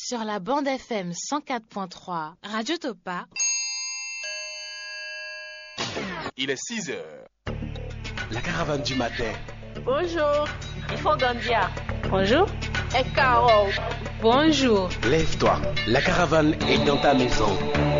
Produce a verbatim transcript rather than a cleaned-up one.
sur la bande F M cent quatre point trois, Radio Topa. Il est six heures. La caravane du matin. Bonjour, il faut Gandia. Bonjour. Et Carole. Bonjour. Lève-toi, la caravane est dans ta maison.